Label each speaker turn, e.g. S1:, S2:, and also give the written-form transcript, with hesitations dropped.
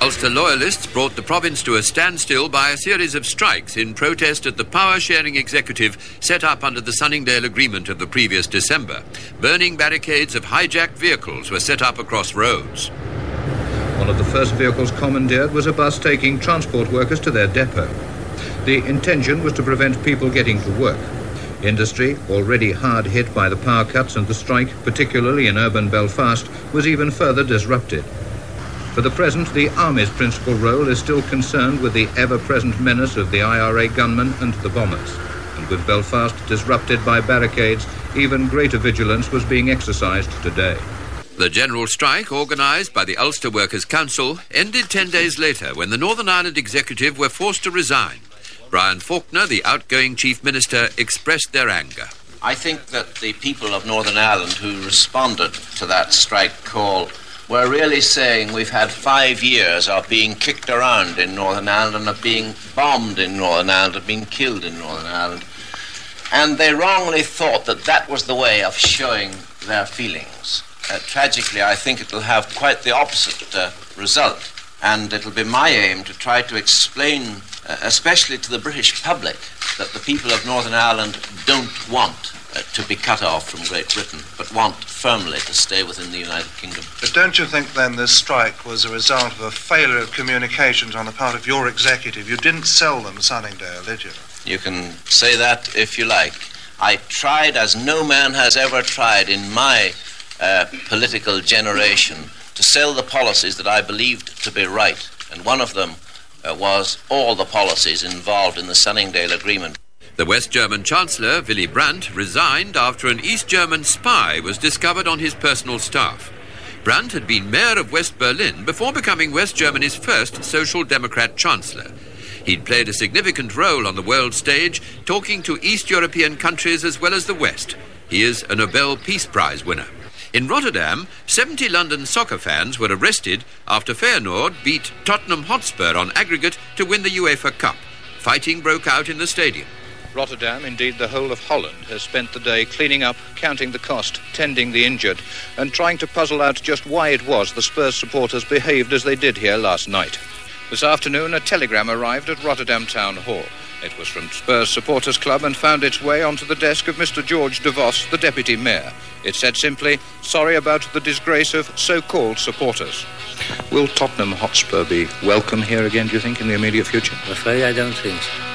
S1: Ulster loyalists brought the province to a standstill by a series of strikes in protest at the power-sharing executive set up under the Sunningdale Agreement of the previous December. Burning barricades of hijacked vehicles were set up across roads.
S2: One of the first vehicles commandeered was a bus taking transport workers to their depot. The intention was to prevent people getting to work. Industry, already hard hit by the power cuts and the strike, particularly in urban Belfast, was even further disrupted. For the present, the Army's principal role is still concerned with the ever-present menace of the IRA gunmen and the bombers. And with Belfast disrupted by barricades, even greater vigilance was being exercised today.
S1: The general strike, organised by the Ulster Workers' Council, ended 10 days later when the Northern Ireland Executive were forced to resign. Brian Faulkner, the outgoing Chief Minister, expressed their anger.
S3: I think that the people of Northern Ireland who responded to that strike call were really saying we've had 5 years of being kicked around in Northern Ireland and of being bombed in Northern Ireland, of being killed in Northern Ireland. And they wrongly thought that that was the way of showing their feelings. Tragically, I think it will have quite the opposite result. And it'll be my aim to try to explain, especially to the British public, that the people of Northern Ireland don't want to be cut off from Great Britain, but want firmly to stay within the United Kingdom.
S4: But don't you think then this strike was a result of a failure of communications on the part of your executive? You didn't sell them Sunningdale, did you?
S3: You can say that if you like. I tried, as no man has ever tried in my political generation, to sell the policies that I believed to be right, and one of them was all the policies involved in the Sunningdale Agreement.
S1: The West German Chancellor, Willy Brandt, resigned after an East German spy was discovered on his personal staff. Brandt had been mayor of West Berlin before becoming West Germany's first Social Democrat Chancellor. He'd played a significant role on the world stage, talking to East European countries as well as the West. He is a Nobel Peace Prize winner. In Rotterdam, 70 London soccer fans were arrested after Feyenoord beat Tottenham Hotspur on aggregate to win the UEFA Cup. Fighting broke out in the stadium.
S2: Rotterdam, indeed the whole of Holland, has spent the day cleaning up, counting the cost, tending the injured, and trying to puzzle out just why it was the Spurs supporters behaved as they did here last night. This afternoon, a telegram arrived at Rotterdam Town Hall. It was from Spurs Supporters Club and found its way onto the desk of Mr. George de Vos, the Deputy Mayor. It said simply, sorry about the disgrace of so-called supporters. Will Tottenham Hotspur be welcome here again, do you think, in the immediate future?
S5: I'm afraid I don't think so.